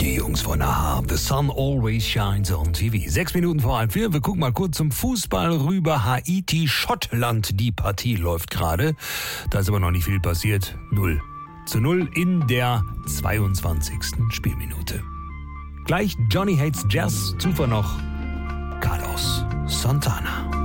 Die Jungs von AHA, The Sun Always Shines on TV. 6 Minuten vor 3:30. Wir gucken mal kurz zum Fußball rüber. Haiti, Schottland, die Partie läuft gerade. Da ist aber noch nicht viel passiert. 0:0 in der 22. Spielminute. Gleich Johnny Hates Jazz, zuvor noch Carlos Santana.